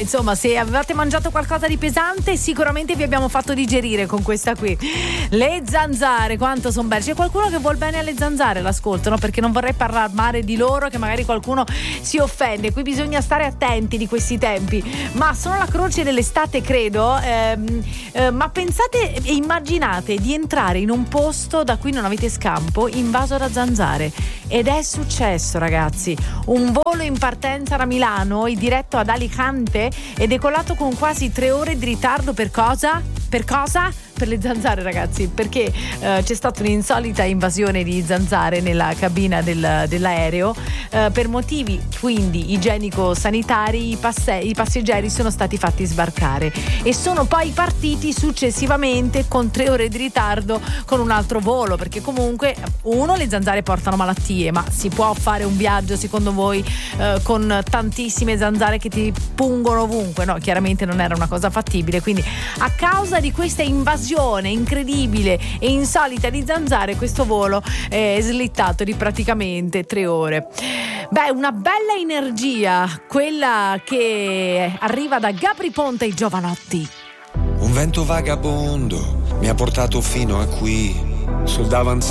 insomma, se avevate mangiato qualcosa di pesante, sicuramente vi abbiamo fatto digerire con questa qui. Le zanzare, quanto sono belle. C'è qualcuno che vuol bene alle zanzare, l'ascolto, no? Perché non vorrei parlare male di loro, che magari qualcuno si offende. Qui bisogna stare attenti di questi tempi, ma sono la croce dell'estate, credo. Ma pensate e immaginate di entrare in un posto da cui non avete scampo, invaso da zanzare. Ed è successo, ragazzi. Un volo in partenza da Milano, diretto ad Alicante, è decolato con quasi 3 ore di ritardo. Per cosa? Per cosa? Per le zanzare, ragazzi, perché c'è stata un'insolita invasione di zanzare nella cabina dell'aereo. Per motivi quindi igienico-sanitari i passeggeri sono stati fatti sbarcare e sono poi partiti successivamente con 3 ore di ritardo con un altro volo, perché comunque le zanzare portano malattie, ma si può fare un viaggio secondo voi con tantissime zanzare che ti pungono ovunque? No, chiaramente non era una cosa fattibile, quindi a causa di questa invasione incredibile e insolita di zanzare, questo volo è slittato di praticamente 3 ore. Beh, una bella energia quella che arriva da Gabri Ponte e Giovanotti. Un vento vagabondo mi ha portato fino a qui, sul davanzale